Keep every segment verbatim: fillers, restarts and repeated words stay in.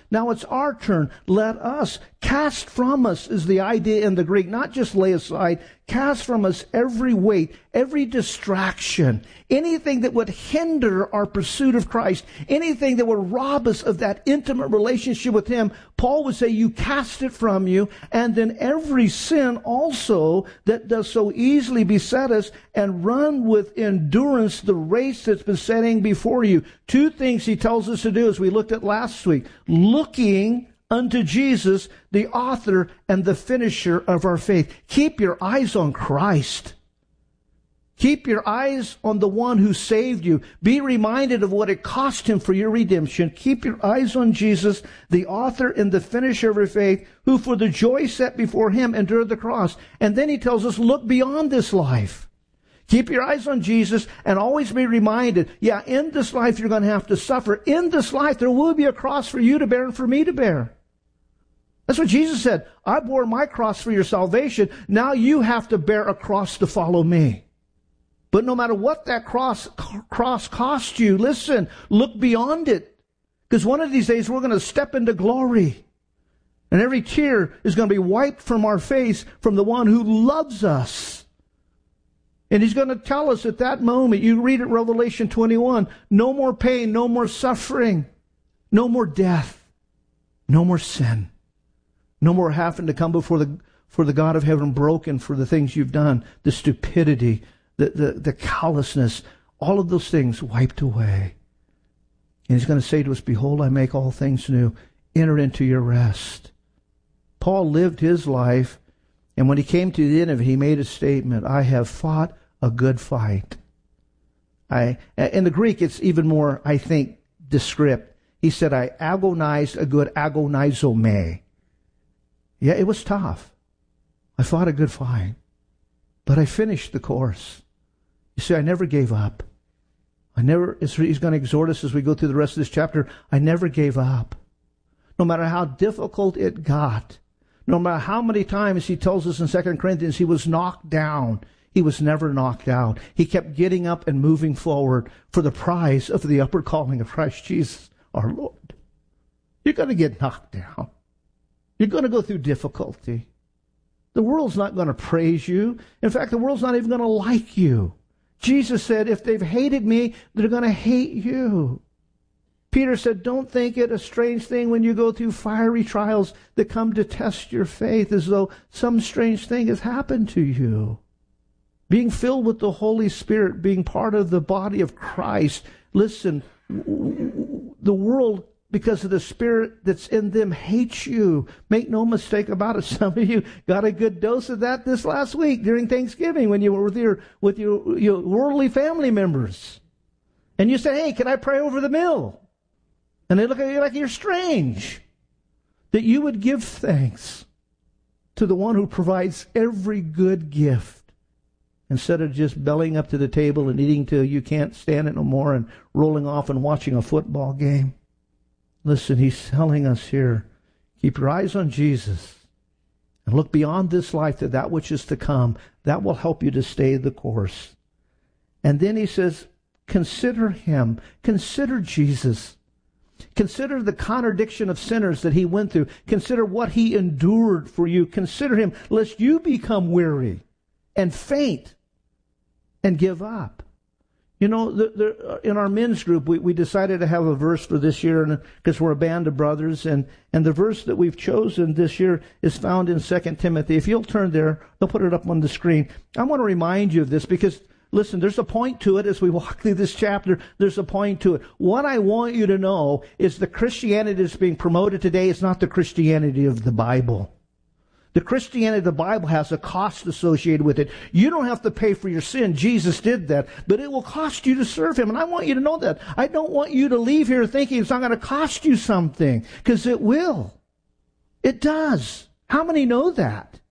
Now it's our turn. Let us cast from us is the idea in the Greek. Not just lay aside. Cast from us every weight, every distraction, anything that would hinder our pursuit of Christ, anything that would rob us of that intimate relationship with Him. Paul would say, you cast it from you, and then every sin also that does so easily beset us, and run with endurance the race that's been setting before you. Two things he tells us to do, as we looked at last week. Looking unto Jesus, the author and the finisher of our faith. Keep your eyes on Christ. Keep your eyes on the one who saved you. Be reminded of what it cost Him for your redemption. Keep your eyes on Jesus, the author and the finisher of your faith, who for the joy set before Him endured the cross. And then he tells us, look beyond this life. Keep your eyes on Jesus and always be reminded, yeah, in this life you're going to have to suffer. In this life there will be a cross for you to bear and for me to bear. That's what Jesus said. I bore my cross for your salvation. Now you have to bear a cross to follow me. But no matter what that cross, cross cost you, listen, look beyond it. Because one of these days we're going to step into glory. And every tear is going to be wiped from our face from the one who loves us. And He's going to tell us at that moment, you read it, Revelation twenty-one, no more pain, no more suffering, no more death, no more sin. No more having to come before the for the God of heaven broken for the things you've done, the stupidity, the, the, the callousness, all of those things wiped away. And He's going to say to us, behold, I make all things new. Enter into your rest. Paul lived his life, and when he came to the end of it, he made a statement, I have fought a good fight. I in the Greek, it's even more, I think, descriptive. He said, I agonized a good agonizomai. Yeah, it was tough. I fought a good fight. But I finished the course. You see, I never gave up. I never, he's going to exhort us as we go through the rest of this chapter. I never gave up. No matter how difficult it got. No matter how many times he tells us in Second Corinthians he was knocked down. He was never knocked out. He kept getting up and moving forward for the prize of the upward calling of Christ Jesus our Lord. You're going to get knocked down. You're going to go through difficulty. The world's not going to praise you. In fact, the world's not even going to like you. Jesus said, if they've hated me, they're going to hate you. Peter said, don't think it a strange thing when you go through fiery trials that come to test your faith, as though some strange thing has happened to you. Being filled with the Holy Spirit, being part of the body of Christ. Listen, the world, because of the Spirit that's in them, hates you. Make no mistake about it. Some of you got a good dose of that this last week during Thanksgiving when you were with your with your, your worldly family members. And you said, hey, can I pray over the meal? And they look at you like you're strange. That you would give thanks to the one who provides every good gift, instead of just bellying up to the table and eating till you can't stand it no more and rolling off and watching a football game. Listen, He's telling us here, keep your eyes on Jesus and look beyond this life to that which is to come. That will help you to stay the course. And then He says, consider Him. Consider Jesus. Consider the contradiction of sinners that He went through. Consider what He endured for you. Consider Him, lest you become weary and faint and give up. You know, the, the, in our men's group, we, we decided to have a verse for this year because we're a band of brothers. And, and the verse that we've chosen this year is found in Second Timothy. If you'll turn there, they'll put it up on the screen. I want to remind you of this because, listen, there's a point to it as we walk through this chapter. There's a point to it. What I want you to know is the Christianity that's being promoted today is not the Christianity of the Bible. The Christianity of the Bible has a cost associated with it. You don't have to pay for your sin. Jesus did that. But it will cost you to serve Him. And I want you to know that. I don't want you to leave here thinking it's not going to cost you something. Because it will. It does. How many know that?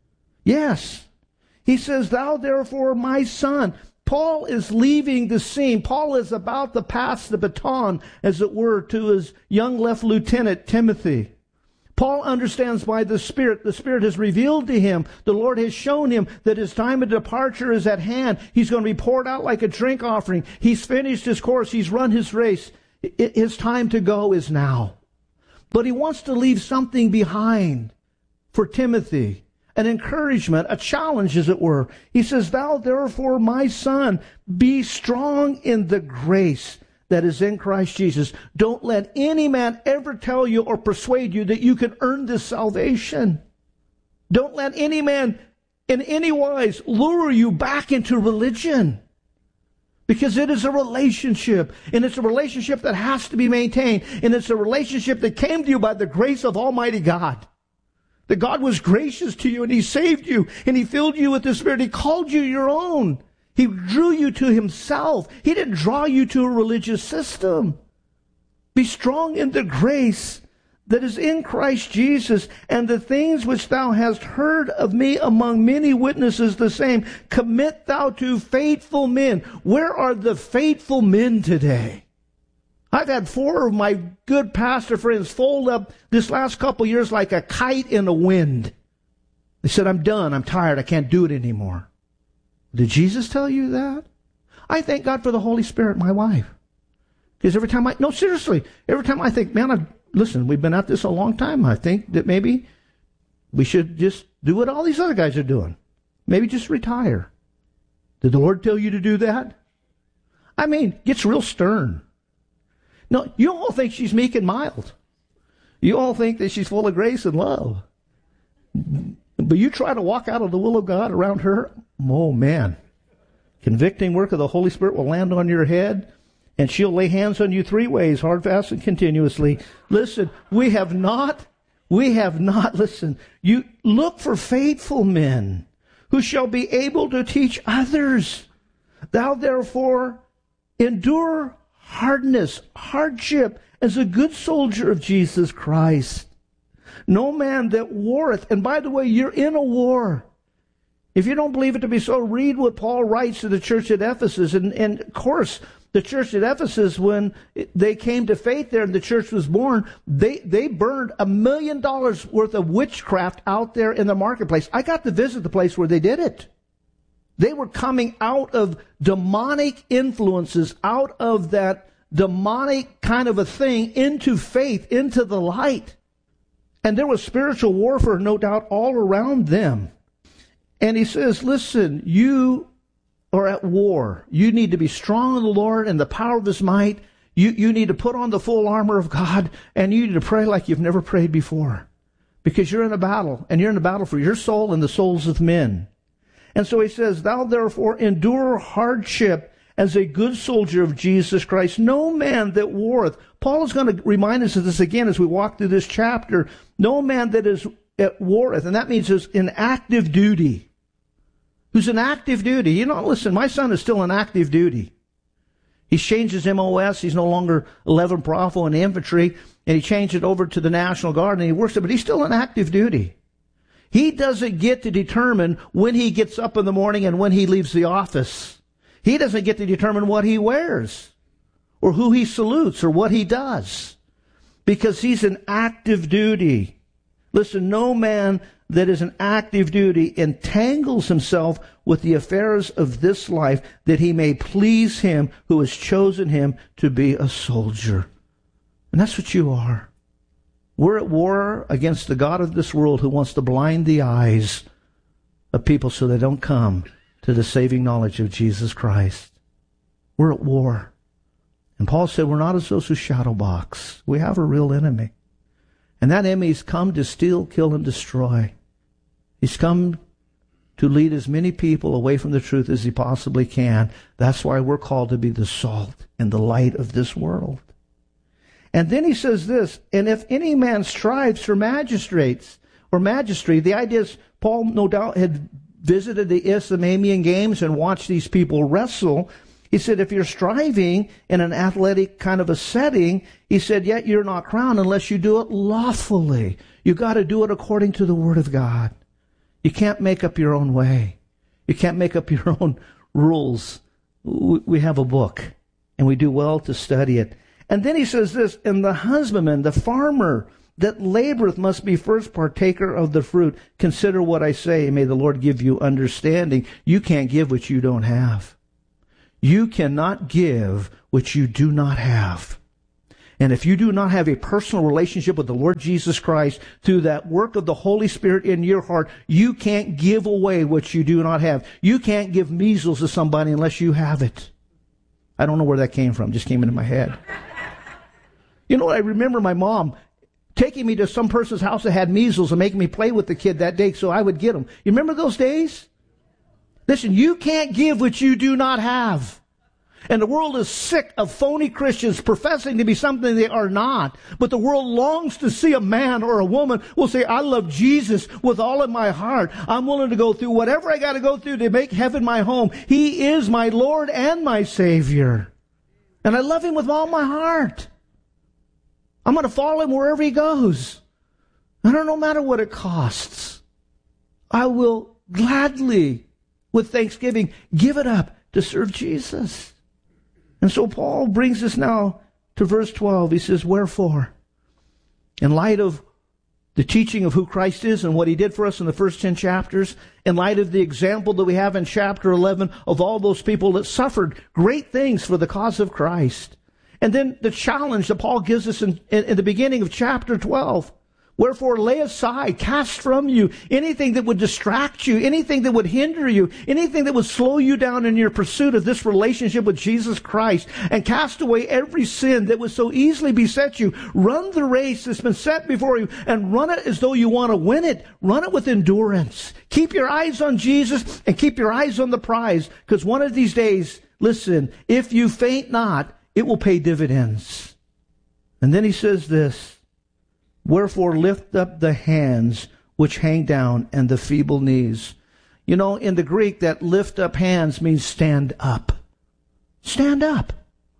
Yes. He says, thou therefore, my son. Paul is leaving the scene. Paul is about to pass the baton, as it were, to his young left lieutenant, Timothy. Paul understands by the Spirit, the Spirit has revealed to him, the Lord has shown him that his time of departure is at hand. He's going to be poured out like a drink offering. He's finished his course. He's run his race. His time to go is now. But he wants to leave something behind for Timothy. An encouragement, a challenge, as it were. He says, thou therefore, my son, be strong in the grace that is in Christ Jesus. Don't let any man ever tell you or persuade you that you can earn this salvation. Don't let any man in any wise lure you back into religion. Because it is a relationship, and it's a relationship that has to be maintained, and it's a relationship that came to you by the grace of Almighty God. That God was gracious to you, and He saved you, and He filled you with the Spirit. He called you your own. He drew you to Himself. He didn't draw you to a religious system. Be strong in the grace that is in Christ Jesus, and the things which thou hast heard of me among many witnesses, the same commit thou to faithful men. Where are the faithful men today? I've had four of my good pastor friends fold up this last couple years like a kite in the wind. They said, I'm done. I'm tired. I can't do it anymore. Did Jesus tell you that? I thank God for the Holy Spirit, my wife. Because every time I, no, seriously, every time I think, man, I, listen, we've been at this a long time. I think that maybe we should just do what all these other guys are doing. Maybe just retire. Did the Lord tell you to do that? I mean, gets real stern. No, you all think she's meek and mild. You all think that she's full of grace and love. But you try to walk out of the will of God around her, oh man. Convicting work of the Holy Spirit will land on your head, and she'll lay hands on you three ways, hard, fast, and continuously. Listen, we have not, we have not, listen, you look for faithful men who shall be able to teach others. Thou therefore endure hardness, hardship, as a good soldier of Jesus Christ. No man that warreth, and by the way, you're in a war. If you don't believe it to be so, read what Paul writes to the church at Ephesus. And, and of course, the church at Ephesus, when they came to faith there and the church was born, they, they burned a million dollars worth of witchcraft out there in the marketplace. I got to visit the place where they did it. They were coming out of demonic influences, out of that demonic kind of a thing, into faith, into the light. And there was spiritual warfare, no doubt, all around them. And he says, listen, you are at war. You need to be strong in the Lord and the power of His might. You, you need to put on the full armor of God, and you need to pray like you've never prayed before. Because you're in a battle, and you're in a battle for your soul and the souls of men. And so he says, thou therefore endure hardship as a good soldier of Jesus Christ. No man that warreth. Paul is going to remind us of this again as we walk through this chapter. No man that is at warreth, and that means is in active duty. Who's in active duty? You know, listen, my son is still in active duty. He's changed his M O S. He's no longer eleven Bravo in the infantry, and he changed it over to the National Guard, and he works it, but he's still in active duty. He doesn't get to determine when he gets up in the morning and when he leaves the office. He doesn't get to determine what he wears or who he salutes or what he does, because he's in active duty. Listen, no man that is in active duty entangles himself with the affairs of this life, that he may please Him who has chosen him to be a soldier. And that's what you are. We're at war against the god of this world who wants to blind the eyes of people so they don't come to the saving knowledge of Jesus Christ. We're at war. And Paul said we're not as those who shadow box. We have a real enemy. And that enemy's come to steal, kill, and destroy. He's come to lead as many people away from the truth as he possibly can. That's why we're called to be the salt and the light of this world. And then he says this, and if any man strives for magistrates or magistracy, the idea is Paul no doubt had visited the Isthmian Games and watched these people wrestle. He said, if you're striving in an athletic kind of a setting, he said, yet you're not crowned unless you do it lawfully. You got to do it according to the Word of God. You can't make up your own way. You can't make up your own rules. We have a book, and we do well to study it. And then he says this, and the husbandman, the farmer that laboreth must be first partaker of the fruit. Consider what I say, and may the Lord give you understanding. You can't give what you don't have. You cannot give what you do not have. And if you do not have a personal relationship with the Lord Jesus Christ through that work of the Holy Spirit in your heart, you can't give away what you do not have. You can't give measles to somebody unless you have it. I don't know where that came from. It just came into my head. You know what? I remember my mom taking me to some person's house that had measles and making me play with the kid that day so I would get them. You remember those days? Listen, you can't give what you do not have. And the world is sick of phony Christians professing to be something they are not. But the world longs to see a man or a woman will say, I love Jesus with all of my heart. I'm willing to go through whatever I got to go through to make heaven my home. He is my Lord and my Savior. And I love Him with all my heart. I'm going to follow Him wherever He goes. I don't no matter what it costs. I will gladly, with thanksgiving, give it up to serve Jesus. And so Paul brings us now to verse twelve. He says, wherefore, in light of the teaching of who Christ is and what He did for us in the first ten chapters, in light of the example that we have in chapter eleven of all those people that suffered great things for the cause of Christ, and then the challenge that Paul gives us in, in, in the beginning of chapter twelve. Wherefore lay aside, cast from you anything that would distract you, anything that would hinder you, anything that would slow you down in your pursuit of this relationship with Jesus Christ, and cast away every sin that would so easily beset you. Run the race that's been set before you, and run it as though you want to win it. Run it with endurance. Keep your eyes on Jesus and keep your eyes on the prize, because one of these days, listen, if you faint not, it will pay dividends. And then he says this, wherefore lift up the hands which hang down and the feeble knees. You know, in the Greek, that lift up hands means stand up. Stand up.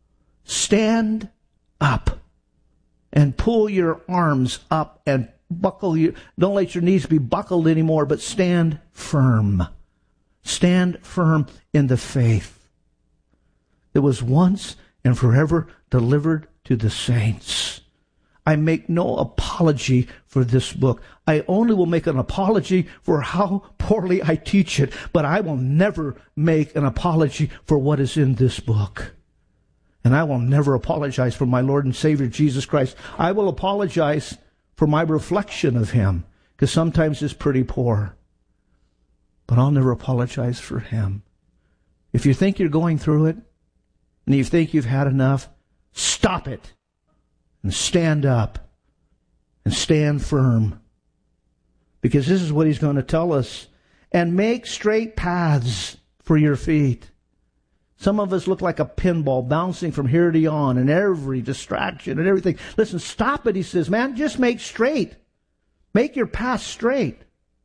Stand up. And pull your arms up and buckle your, don't let your knees be buckled anymore, but stand firm. Stand firm in the faith that was once and forever delivered to the saints. I make no apology for this book. I only will make an apology for how poorly I teach it, but I will never make an apology for what is in this book. And I will never apologize for my Lord and Savior Jesus Christ. I will apologize for my reflection of Him, because sometimes it's pretty poor. But I'll never apologize for Him. If you think you're going through it, and you think you've had enough, stop it. And stand up and stand firm. Because this is what he's going to tell us. And make straight paths for your feet. Some of us look like a pinball bouncing from here to yon and every distraction and everything. Listen, stop it, he says. Man, just make straight. Make your path straight.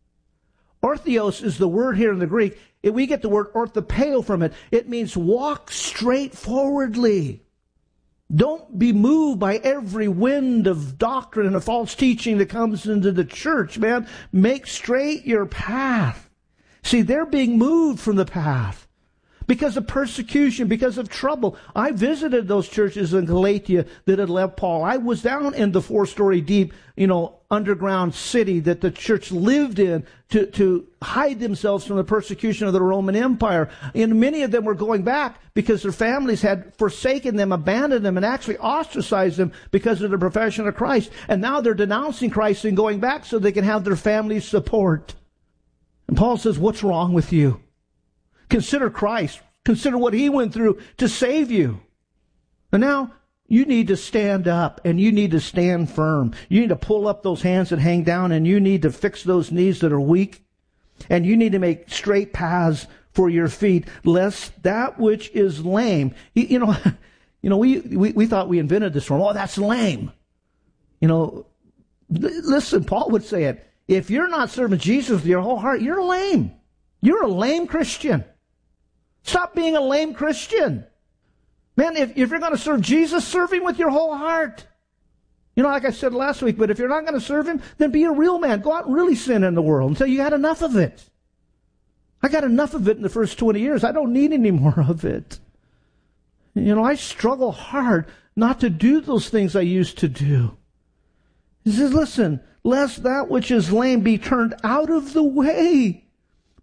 Orthios is the word here in the Greek. We get the word orthopeo from it. It means walk straightforwardly. Don't be moved by every wind of doctrine and of false teaching that comes into the church, man. Make straight your path. See, they're being moved from the path because of persecution, because of trouble. I visited those churches in Galatia that had left Paul. I was down in the four-story deep, you know, underground city that the church lived in to, to hide themselves from the persecution of the Roman Empire. And many of them were going back because their families had forsaken them, abandoned them, and actually ostracized them because of the profession of Christ. And now they're denouncing Christ and going back so they can have their family's support. And Paul says, what's wrong with you? Consider Christ. Consider what He went through to save you. And now you need to stand up and you need to stand firm. You need to pull up those hands that hang down, and you need to fix those knees that are weak. And you need to make straight paths for your feet, lest that which is lame. You know, you know, we, we, we thought we invented this form. Oh, that's lame. You know, listen, Paul would say it. If you're not serving Jesus with your whole heart, you're lame. You're a lame Christian. Stop being a lame Christian. Man, if, if you're going to serve Jesus, serve Him with your whole heart. You know, like I said last week, but if you're not going to serve Him, then be a real man. Go out and really sin in the world until you had enough of it. I got enough of it in the first twenty years. I don't need any more of it. You know, I struggle hard not to do those things I used to do. He says, listen, lest that which is lame be turned out of the way.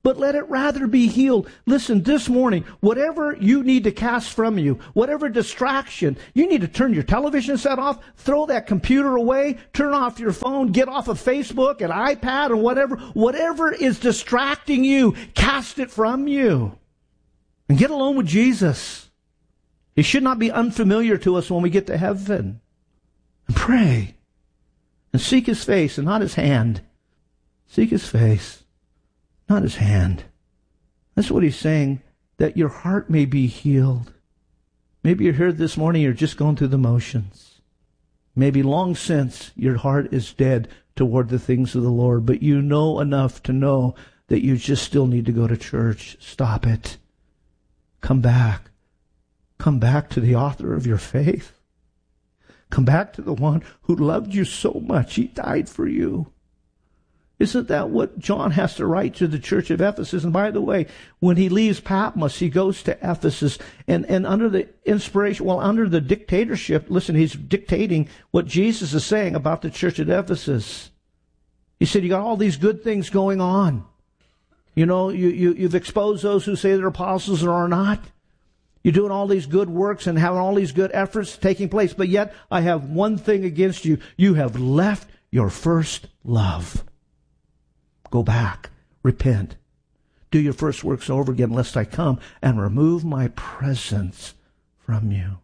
but let it rather be healed. Listen, this morning, whatever you need to cast from you, whatever distraction, you need to turn your television set off, throw that computer away, turn off your phone, get off of Facebook and iPad and whatever. Whatever is distracting you, cast it from you. And get alone with Jesus. He should not be unfamiliar to us when we get to heaven. And pray. And seek His face and not His hand. Seek His face, not His hand. That's what He's saying, that your heart may be healed. Maybe you're here this morning, you're just going through the motions. Maybe long since your heart is dead toward the things of the Lord, but you know enough to know that you just still need to go to church. Stop it. Come back. Come back to the author of your faith. Come back to the one who loved you so much. He died for you. Isn't that what John has to write to the church of Ephesus? And by the way, when he leaves Patmos, he goes to Ephesus, and, and under the inspiration, well, under the dictatorship, listen, he's dictating what Jesus is saying about the church at Ephesus. He said, you got all these good things going on. You know, you, you, you've exposed those who say they're apostles or are not. You're doing all these good works and having all these good efforts taking place. But yet, I have one thing against you. You have left your first love. Go back. Repent. Do your first works over again, lest I come and remove my presence from you.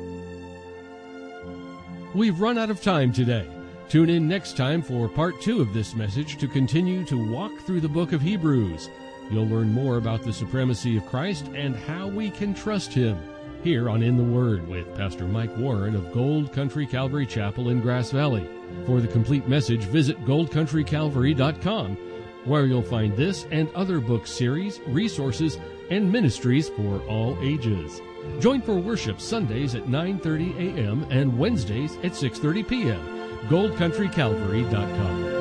We've run out of time today. Tune in next time for part two of this message to continue to walk through the book of Hebrews. You'll learn more about the supremacy of Christ and how we can trust Him here on In the Word with Pastor Mike Warren of Gold Country Calvary Chapel in Grass Valley. For the complete message, visit gold country calvary dot com, where you'll find this and other book series, resources, and ministries for all ages. Join for worship Sundays at nine thirty a.m. and Wednesdays at six thirty p.m. gold country calvary dot com.